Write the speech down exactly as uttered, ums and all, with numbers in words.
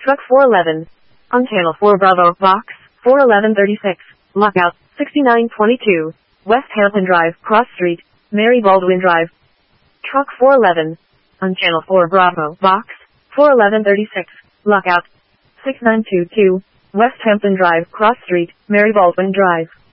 Truck four eleven. On Channel four Bravo, Box, four eleven thirty-six, Lockout, sixty-nine twenty-two, West Hampton Drive, Cross Street, Mary Baldwin Drive. Truck four eleven. On Channel four Bravo, Box, four eleven thirty-six, Lockout, sixty-nine twenty-two, West Hampton Drive, Cross Street, Mary Baldwin Drive.